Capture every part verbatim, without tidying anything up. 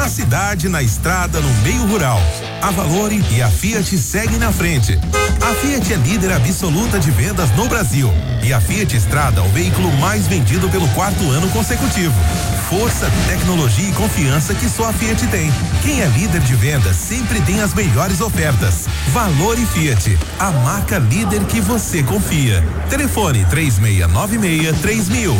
na cidade, na estrada, no meio rural. A Valore e a Fiat seguem na frente. A Fiat é líder absoluta de vendas no Brasil. E a Fiat Strada, o veículo mais vendido pelo quarto ano consecutivo. Força, tecnologia e confiança que só a Fiat tem. Quem é líder de vendas sempre tem as melhores ofertas. Valore Fiat, a marca líder que você confia. Telefone três seis nove seis três mil.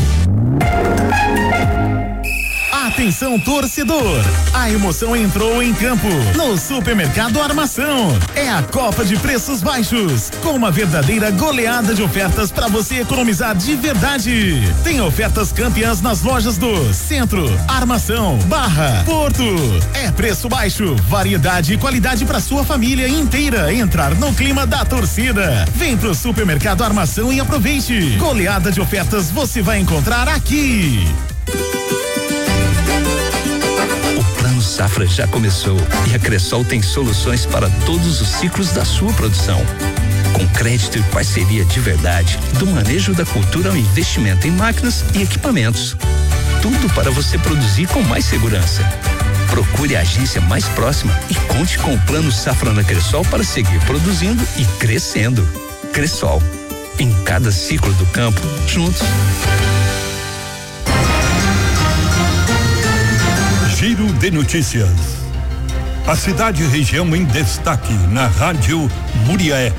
Atenção, torcedor! A emoção entrou em campo no Supermercado Armação. É a Copa de Preços Baixos, com uma verdadeira goleada de ofertas para você economizar de verdade. Tem ofertas campeãs nas lojas do Centro, Armação, Barra, Porto. É preço baixo, variedade e qualidade para sua família inteira entrar no clima da torcida. Vem pro Supermercado Armação e aproveite. Goleada de ofertas você vai encontrar aqui. O Safra já começou e a Cressol tem soluções para todos os ciclos da sua produção. Com crédito e parceria de verdade, do manejo da cultura ao investimento em máquinas e equipamentos. Tudo para você produzir com mais segurança. Procure a agência mais próxima e conte com o Plano Safra da Cressol para seguir produzindo e crescendo. Cressol, em cada ciclo do campo, juntos. Giro de notícias. A cidade e região em destaque na Rádio Muriaé.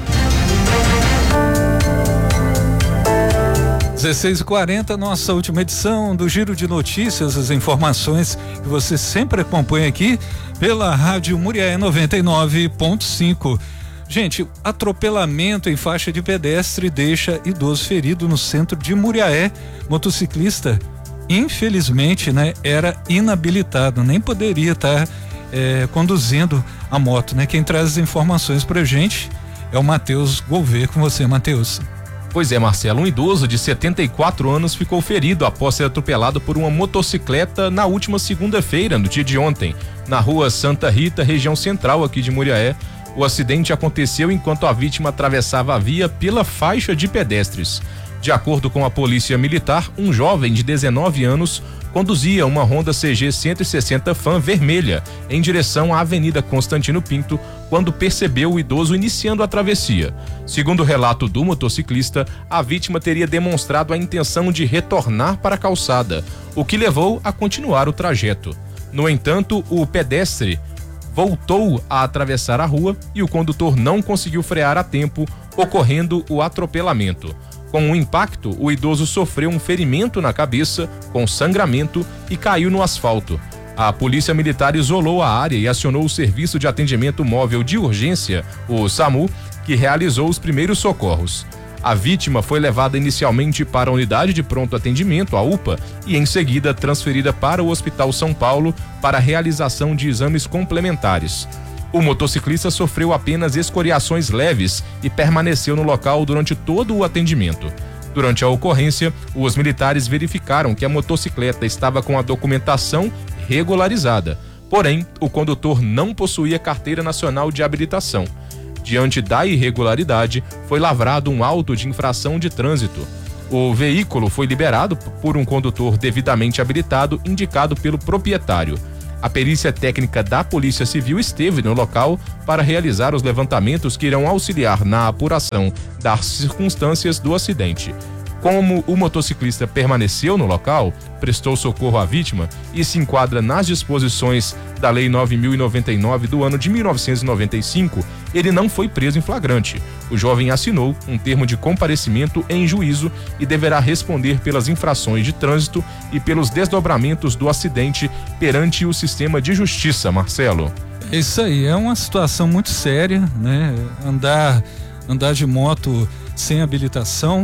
dezesseis e quarenta, nossa última edição do Giro de Notícias, as informações que você sempre acompanha aqui pela Rádio Muriaé noventa e nove ponto cinco. Gente, atropelamento em faixa de pedestre deixa idoso ferido no centro de Muriaé. Motociclista, infelizmente, né, era inabilitado, nem poderia estar tá, é, conduzindo a moto, né? Quem traz as informações pra gente é o Matheus Gouveia. Com você, Matheus. Pois é, Marcelo, um idoso de setenta e quatro anos ficou ferido após ser atropelado por uma motocicleta na última segunda-feira, no dia de ontem, na rua Santa Rita, região central aqui de Muriaé. O acidente aconteceu enquanto a vítima atravessava a via pela faixa de pedestres. De acordo com a polícia militar, um jovem de dezenove anos conduzia uma Honda C G cento e sessenta Fan vermelha em direção à Avenida Constantino Pinto quando percebeu o idoso iniciando a travessia. Segundo o relato do motociclista, a vítima teria demonstrado a intenção de retornar para a calçada, o que levou a continuar o trajeto. No entanto, o pedestre voltou a atravessar a rua e o condutor não conseguiu frear a tempo, ocorrendo o atropelamento. Com o impacto, o idoso sofreu um ferimento na cabeça, com sangramento, e caiu no asfalto. A polícia militar isolou a área e acionou o Serviço de Atendimento Móvel de Urgência, o SAMU, que realizou os primeiros socorros. A vítima foi levada inicialmente para a unidade de pronto atendimento, a U P A, e em seguida transferida para o Hospital São Paulo para a realização de exames complementares. O motociclista sofreu apenas escoriações leves e permaneceu no local durante todo o atendimento. Durante a ocorrência, os militares verificaram que a motocicleta estava com a documentação regularizada, porém, o condutor não possuía carteira nacional de habilitação. Diante da irregularidade, foi lavrado um auto de infração de trânsito. O veículo foi liberado por um condutor devidamente habilitado, indicado pelo proprietário. A perícia técnica da Polícia Civil esteve no local para realizar os levantamentos que irão auxiliar na apuração das circunstâncias do acidente. Como o motociclista permaneceu no local, prestou socorro à vítima e se enquadra nas disposições da Lei nove mil e noventa e nove do ano de mil novecentos e noventa e cinco, ele não foi preso em flagrante. O jovem assinou um termo de comparecimento em juízo e deverá responder pelas infrações de trânsito e pelos desdobramentos do acidente perante o sistema de justiça, Marcelo. Isso aí, é uma situação muito séria, né? Andar, andar de moto sem habilitação.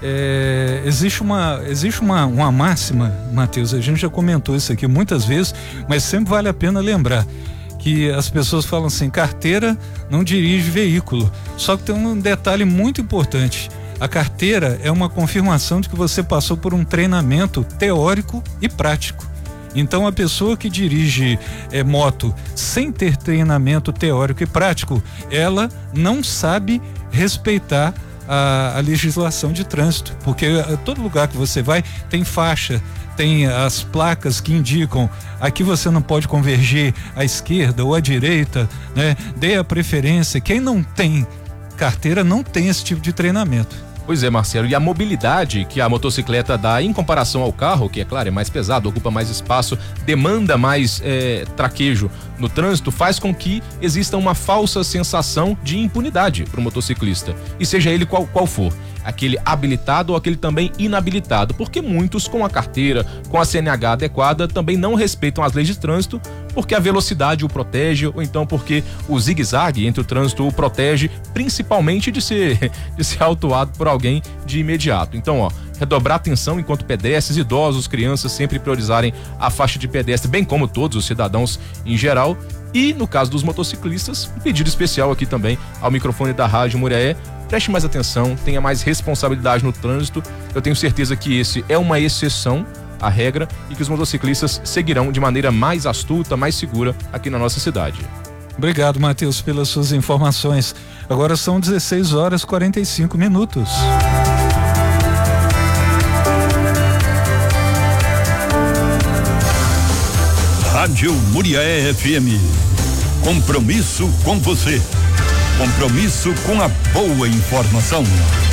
É, existe uma, existe uma, uma máxima, Matheus, a gente já comentou isso aqui muitas vezes, mas sempre vale a pena lembrar que as pessoas falam assim: carteira não dirige veículo. Só que tem um detalhe muito importante: a carteira é uma confirmação de que você passou por um treinamento teórico e prático. Então, a pessoa que dirige é, moto sem ter treinamento teórico e prático, ela não sabe respeitar A, a legislação de trânsito, porque a, todo lugar que você vai tem faixa, tem as placas que indicam aqui você não pode convergir à esquerda ou à direita, né? Dê a preferência. Quem não tem carteira não tem esse tipo de treinamento. Pois é, Marcelo, e a mobilidade que a motocicleta dá em comparação ao carro, que é claro, é mais pesado, ocupa mais espaço, demanda mais é, traquejo no trânsito, faz com que exista uma falsa sensação de impunidade para o motociclista, e seja ele qual, qual for, aquele habilitado ou aquele também inabilitado, porque muitos com a carteira, com a C N H adequada, também não respeitam as leis de trânsito, porque a velocidade o protege, ou então porque o zigue-zague entre o trânsito o protege, principalmente de ser, de ser autuado por alguém de imediato. Então, ó, redobrar atenção enquanto pedestres, idosos, crianças, sempre priorizarem a faixa de pedestre, bem como todos os cidadãos em geral. E, no caso dos motociclistas, um pedido especial aqui também ao microfone da Rádio Muriaé: preste mais atenção, tenha mais responsabilidade no trânsito. Eu tenho certeza que esse é uma exceção à regra e que os motociclistas seguirão de maneira mais astuta, mais segura aqui na nossa cidade. Obrigado, Matheus, pelas suas informações. Agora são dezesseis horas e quarenta e cinco minutos. Rádio Muriaé F M. Compromisso com você. Compromisso com a boa informação.